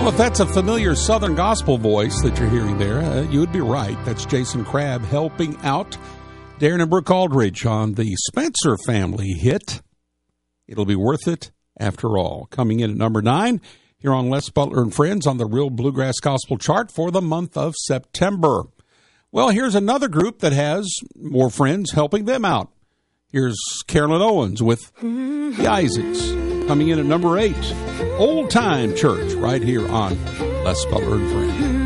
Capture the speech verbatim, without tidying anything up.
Well, if that's a familiar Southern gospel voice that you're hearing there, uh, you would be right. That's Jason Crabb helping out Darren and Brooke Aldridge on the Spencer Family hit, It'll Be Worth It After All. Coming in at number nine here on Les Butler and Friends on the Real Bluegrass Gospel chart for the month of September. Well, here's another group that has more friends helping them out. Here's Carolyn Owens with the Isaacs. Coming in at number eight, Old Time Church, right here on Les Butler and Friends.